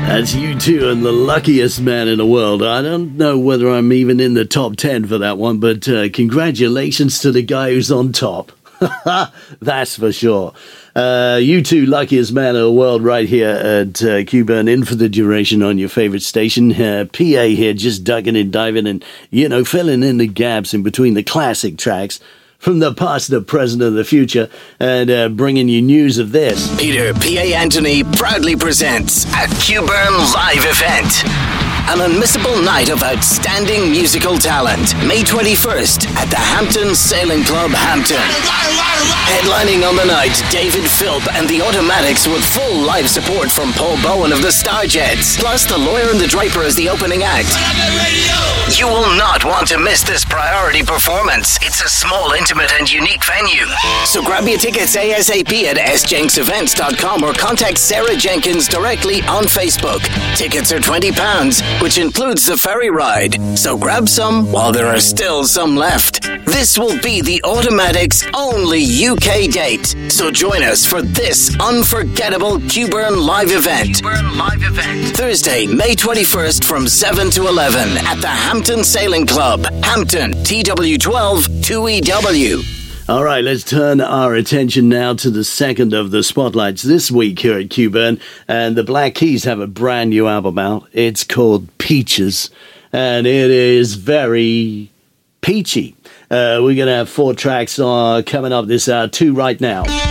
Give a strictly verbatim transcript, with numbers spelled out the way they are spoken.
That's U two and the luckiest man in the world. I don't know whether I'm even in the top ten for that one, but uh, congratulations to the guy who's on top. That's for sure. Uh, U two, luckiest man in the world, right here at uh, Q-Burn, in for the duration on your favorite station. Uh, P A here, just ducking and diving and, you know, filling in the gaps in between the classic tracks from the past, the present, and the future, and uh, bringing you news of this. Peter P A. Anthony proudly presents a Q-Burn live event. An unmissable night of outstanding musical talent. May twenty-first at the Hampton Sailing Club, Hampton. Headlining on the night, David Philp and the Automatics with full live support from Paul Bowen of the Starjets. Plus the Lawyer and the Draper as the opening act. You will not want to miss this priority performance. It's a small, intimate and unique venue. So grab your tickets ASAP at s jenks events dot com or contact Sarah Jenkins directly on Facebook. Tickets are twenty pounds, which includes the ferry ride. So grab some while there are still some left. This will be the Automatics' only U K date. So join us for this unforgettable Q-Burn live event. Q-Burn live event. Thursday, May twenty-first from seven to eleven at the Hampton Sailing Club, Hampton, T W twelve two E W. All right, let's turn our attention now to the second of the spotlights this week here at Q-Burn. And the Black Keys have a brand new album out. It's called Peaches, and it is very peachy. Uh, we're going to have four tracks uh, coming up this hour, two right now.